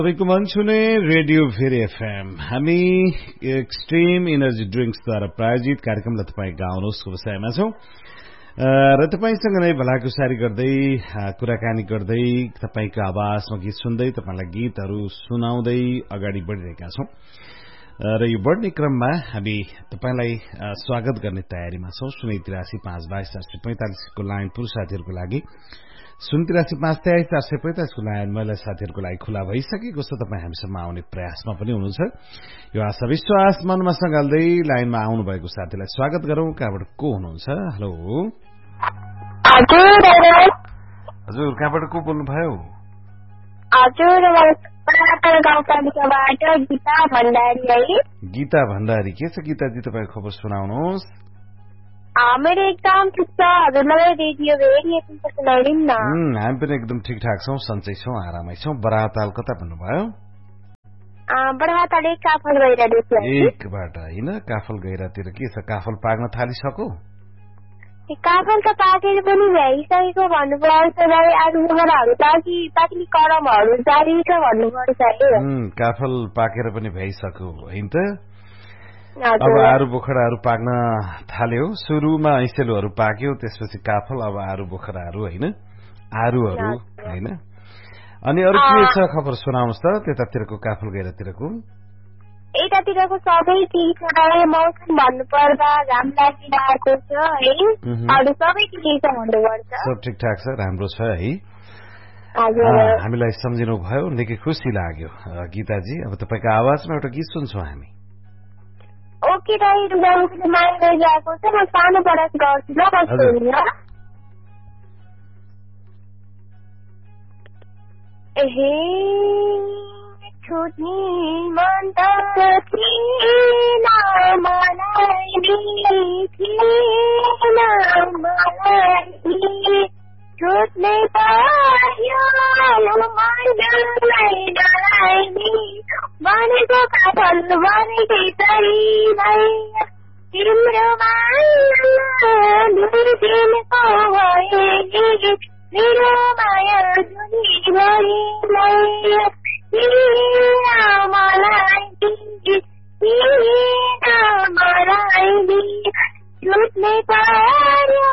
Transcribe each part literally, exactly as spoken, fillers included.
तपाईँको मन छुने रेडियो भेरी एफएम हामी एक्सट्रिम इनर्जी ड्रिंक्सद्वारा प्रायोजित कार्यक्रमलाई तपाईँ गाउनुहोस् विषयमा छौं र तपाईसँग नै भलाकुसारी गर्दै कुराकानी गर्दै तपाईको आवाजमा गीत सुन्दै तपाईलाई गीतहरू सुनाउँदै अगाडि बढिरहेका छौं र यो बढ्ने क्रममा हामी तपाईलाई स्वागत गर्ने तयारीमा छौं। शून्य त्रियासी पाँच बाइस चार सय पैंतालिस को लाइन पुरुष साथीहरूको लागि, शून्य त्रियासी पाँच तेइस चार सय पैंतालिस को लाइन महिला साथीहरूको लागि खुला भइसकेको छ। तपाईँ हामीसम्म आउने प्रयासमा पनि हुनुहुन्छ। यो आशा विश्वास मनमा सँगाल्दै लाइनमा आउनु भएको साथीलाई स्वागत गरौं। कहाँबाट को हुनुहुन्छ? हेलो हजुर, कहाँबाट को बोल्नु भयो? हजुर, गाउँपालिकाबाट गीता भण्डारी है। गीता भण्डारी, के छ गीताजी तपाईको खबर सुनाउनुहोस्। मेरो एकदम ठिक छ, हजुरलाई रेडियो भेरी एफएमको सुनाइदिउँ न। हामी पनि एकदम ठिकठाक छौं, सन्चै छौं, आरामै छौं। बराताल कता भन्नुभयो? बराताल एक काफल गैरातिर। एकबाट हैन, काफल गैरातिर के छ? काफल पाक्न थालिसक्यो? काफल त पाकेर पनि भ्याइसकेको भन्नुपर्छ भाइ। आज मुखराहरू पाकी पाक्ने क्रमहरू जारी छ भन्नुपर्छ है। काफल पाकेर पनि भ्याइसक्यो हैन त। अब आरु बोखराहरू पाक्न थाल्यो। सुरुमा ऐसेलुहरू पाक्यो, त्यसपछि काफल, अब आरु बोखराहरू हैन, आरुहरू हैन। अनि अरु के छ खबर सुनाउनुस् त त्यतातिरको काफल गैरातिरको? यतातिरको सबै ठिक छ। मौसम भन्नुपर्दा घाम लागिरहेको छ है। अरू सबै ठिकै छ भन्नुपर्छ। सब ठिकठाक छ, राम्रो छ है। हामीलाई सम्झिनु भयो, निकै खुसी लाग्यो गीताजी। अब तपाईको आवाजमा एउटा गीत सुन्छौं हामी। ओके दाइ, रुगाउनु माग गरिरहेको छ। म सानो प्रयास गर्छु ल, बस्नु। एहे छुट्नी मन त थिएन मलाई, थिएन मलाई, छुट्नै पर्यो मनलाई डराइनी, भनेको काफल भनेकै तरीलाई, तिम्रो माया दुई दिनको भए, मेरो माया जुनीभरिलाई, मलाई मलाई छुट्नै पर्यो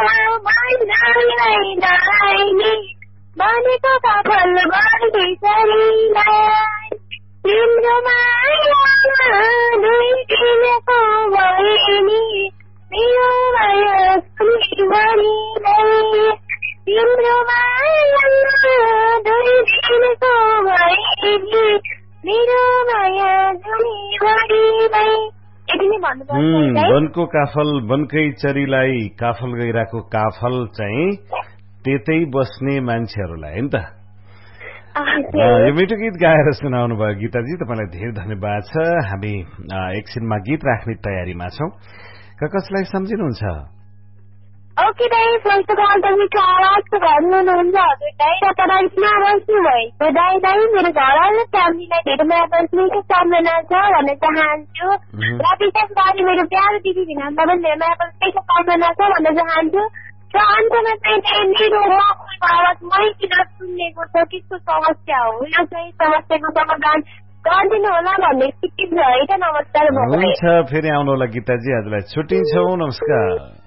मनलाई डराइनी, भनेको काफल भनेकै तरीलाई, तिम्रो माया दुई दिनको भए नि, मेरो माया सुनिभरिलाई, तिम्रो माया दुई दिनको भए नि, मेरो माया सुनिभरिलाई। वनको काफल वनकै चरीलाई, काफल गइराको काफल चाहिँ त्यतै बस्ने मान्छेहरूलाई हैन त। यो मिठो गीत गाएर सुनाउनु भयो गीताजी, तपाईलाई धेरै धन्यवाद छ। हामी एकछिनमा गीत राख्ने तयारीमा छौं। कसलाई सम्झिनुहुन्छ? ओके दाइ, फर्स्ट अफ अल त मिठो आवाजको भन्नुहुन्छ हजुर दाइ, र तपाईँमा बस्नु भएको दाइ दाइ मेरो घरवाला फ्यामिलीलाई धेरै माया बस्नेको सम्झना छ भन्न चाहन्छु। र विशेष गरी मेरो प्यारो दिदी भिनामलाई पनि धेरै माया बस्नेको सम्झना छ भन्न चाहन्छु। र अन्तमा चाहिँ मेरो आवाज मै किन सुन्नेको छ, केको समस्या हो, यो चाहिँ समस्याको समाधान गरिदिनु होला भन्ने सिकिन्छ है त। नमस्कार। हुन्छ, फेरि आउनु होला गीताजी, आजलाई छुट्टिन्छौँ, नमस्कार।